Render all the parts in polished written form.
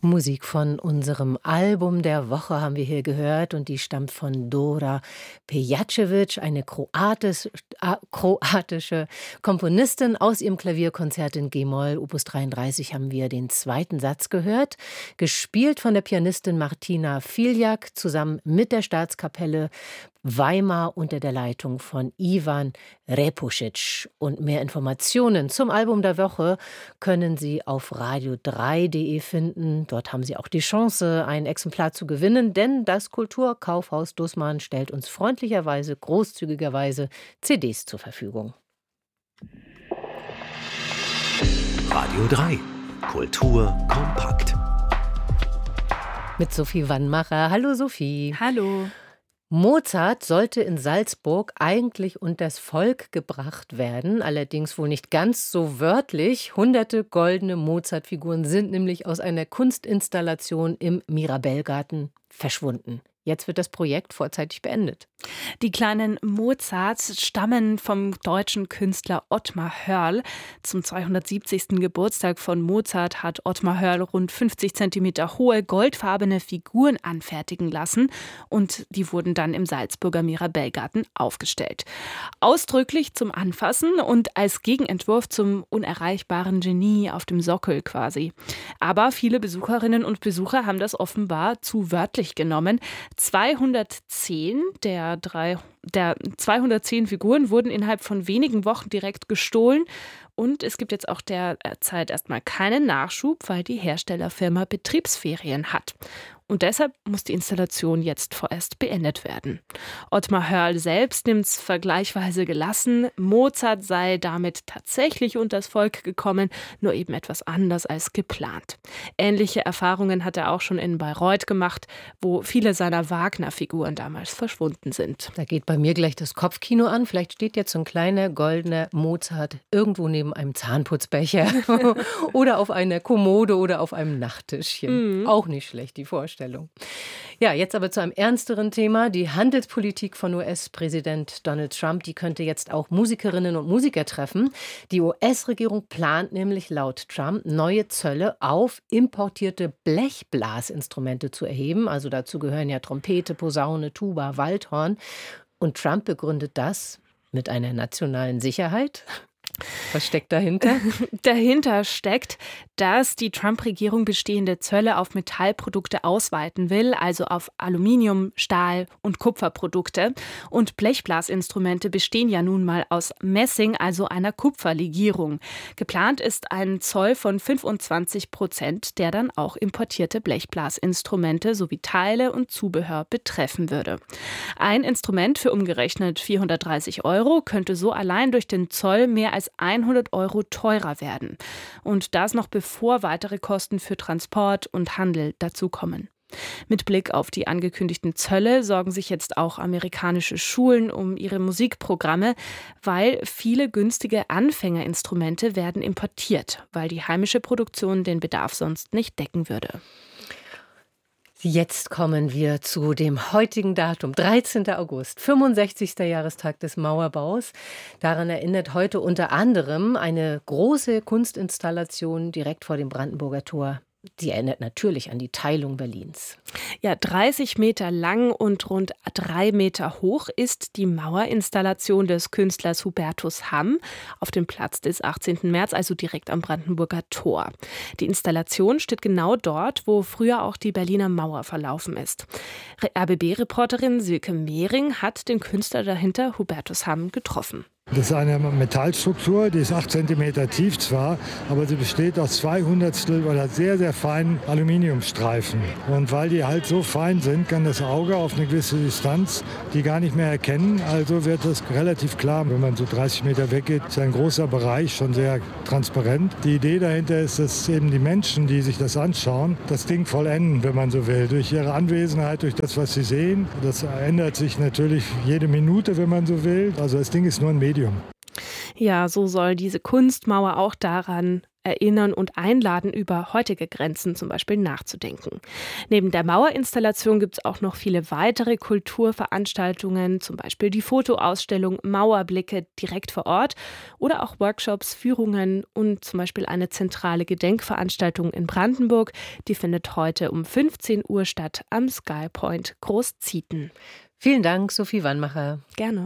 Musik von unserem Album der Woche haben wir hier gehört und die stammt von Dora Pejacevic, eine kroatische Komponistin. Aus ihrem Klavierkonzert in G-Moll, Opus 33, haben wir den zweiten Satz gehört, gespielt von der Pianistin Martina Filjak zusammen mit der Staatskapelle Weimar unter der Leitung von Ivan Repušić. Und mehr Informationen zum Album der Woche können Sie auf radio3.de finden. Dort haben Sie auch die Chance, ein Exemplar zu gewinnen, denn das Kulturkaufhaus Dussmann stellt uns freundlicherweise, großzügigerweise CDs zur Verfügung. Radio 3. Kultur kompakt. Mit Sophie Wannmacher. Hallo Sophie. Hallo. Mozart sollte in Salzburg eigentlich unters Volk gebracht werden, allerdings wohl nicht ganz so wörtlich. Hunderte goldene Mozart-Figuren sind nämlich aus einer Kunstinstallation im Mirabellgarten verschwunden. Jetzt wird das Projekt vorzeitig beendet. Die kleinen Mozarts stammen vom deutschen Künstler Ottmar Hörl. Zum 270. Geburtstag von Mozart hat Ottmar Hörl rund 50 Zentimeter hohe, goldfarbene Figuren anfertigen lassen und die wurden dann im Salzburger Mirabellgarten aufgestellt. Ausdrücklich zum Anfassen und als Gegenentwurf zum unerreichbaren Genie auf dem Sockel quasi. Aber viele Besucherinnen und Besucher haben das offenbar zu wörtlich genommen. 210 der 210 Figuren wurden innerhalb von wenigen Wochen direkt gestohlen. Und es gibt jetzt auch derzeit erstmal keinen Nachschub, weil die Herstellerfirma Betriebsferien hat. Und deshalb muss die Installation jetzt vorerst beendet werden. Ottmar Hörl selbst nimmt es vergleichsweise gelassen. Mozart sei damit tatsächlich unters Volk gekommen, nur eben etwas anders als geplant. Ähnliche Erfahrungen hat er auch schon in Bayreuth gemacht, wo viele seiner Wagner-Figuren damals verschwunden sind. Da geht bei mir gleich das Kopfkino an. Vielleicht steht jetzt so ein kleiner goldener Mozart irgendwo neben einem Zahnputzbecher oder auf einer Kommode oder auf einem Nachttischchen. Auch nicht schlecht, die Vorstellung. Ja, jetzt aber zu einem ernsteren Thema. Die Handelspolitik von US-Präsident Donald Trump, die könnte jetzt auch Musikerinnen und Musiker treffen. Die US-Regierung plant nämlich laut Trump neue Zölle auf importierte Blechblasinstrumente zu erheben. Also dazu gehören ja Trompete, Posaune, Tuba, Waldhorn. Und Trump begründet das mit einer nationalen Sicherheit. Was steckt dahinter? Dahinter steckt, dass die Trump-Regierung bestehende Zölle auf Metallprodukte ausweiten will, also auf Aluminium, Stahl und Kupferprodukte. Und Blechblasinstrumente bestehen ja nun mal aus Messing, also einer Kupferlegierung. Geplant ist ein Zoll von 25%, der dann auch importierte Blechblasinstrumente sowie Teile und Zubehör betreffen würde. Ein Instrument für umgerechnet 430 € könnte so allein durch den Zoll mehr als 100 € teurer werden. Und das noch bevor weitere Kosten für Transport und Handel dazukommen. Mit Blick auf die angekündigten Zölle sorgen sich jetzt auch amerikanische Schulen um ihre Musikprogramme, weil viele günstige Anfängerinstrumente werden importiert, weil die heimische Produktion den Bedarf sonst nicht decken würde. Jetzt kommen wir zu dem heutigen Datum, 13. August, 65. Jahrestag des Mauerbaus. Daran erinnert heute unter anderem eine große Kunstinstallation direkt vor dem Brandenburger Tor. Die erinnert natürlich an die Teilung Berlins. Ja, 30 Meter lang und rund 3 Meter hoch ist die Mauerinstallation des Künstlers Hubertus Hamm auf dem Platz des 18. März, also direkt am Brandenburger Tor. Die Installation steht genau dort, wo früher auch die Berliner Mauer verlaufen ist. RBB-Reporterin Silke Mehring hat den Künstler dahinter, Hubertus Hamm, getroffen. Das ist eine Metallstruktur, die ist 8 cm tief zwar, aber sie besteht aus 200 oder sehr, sehr feinen Aluminiumstreifen. Und weil die halt so fein sind, kann das Auge auf eine gewisse Distanz die gar nicht mehr erkennen. Also wird das relativ klar, wenn man so 30 Meter weggeht, ist ein großer Bereich, schon sehr transparent. Die Idee dahinter ist, dass eben die Menschen, die sich das anschauen, das Ding vollenden, wenn man so will, durch ihre Anwesenheit, durch das, was sie sehen. Das ändert sich natürlich jede Minute, wenn man so will. Also das Ding ist nur ein Medium. Ja, so soll diese Kunstmauer auch daran erinnern und einladen, über heutige Grenzen zum Beispiel nachzudenken. Neben der Mauerinstallation gibt es auch noch viele weitere Kulturveranstaltungen, zum Beispiel die Fotoausstellung Mauerblicke direkt vor Ort oder auch Workshops, Führungen und zum Beispiel eine zentrale Gedenkveranstaltung in Brandenburg. Die findet heute um 15 Uhr statt am Skypoint Großzieten. Vielen Dank, Sophie Wannmacher. Gerne.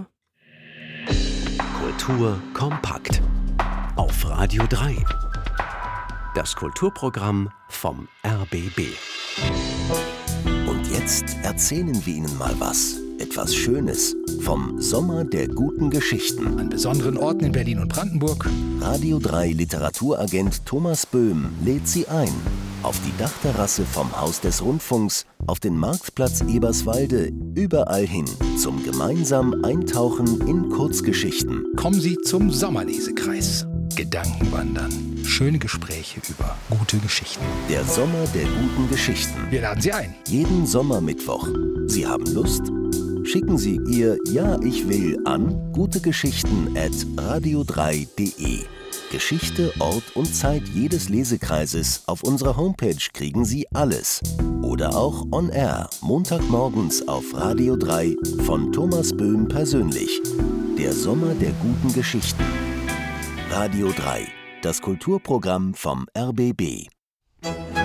Kultur kompakt. Auf Radio 3. Das Kulturprogramm vom RBB. Und jetzt erzählen wir Ihnen mal was. Etwas Schönes vom Sommer der guten Geschichten. An besonderen Orten in Berlin und Brandenburg. Radio 3 Literaturagent Thomas Böhm lädt Sie ein. Auf die Dachterrasse vom Haus des Rundfunks, auf den Marktplatz Eberswalde, überall hin zum gemeinsamen Eintauchen in Kurzgeschichten. Kommen Sie zum Sommerlesekreis. Gedankenwandern. Schöne Gespräche über gute Geschichten. Der Sommer der guten Geschichten. Wir laden Sie ein. Jeden Sommermittwoch. Sie haben Lust? Schicken Sie Ihr Ja, ich will an gutegeschichten@radio3.de. Geschichte, Ort und Zeit jedes Lesekreises auf unserer Homepage kriegen Sie alles. Oder auch on air, Montagmorgens auf Radio 3 von Thomas Böhm persönlich. Der Sommer der guten Geschichten. Radio 3, das Kulturprogramm vom RBB.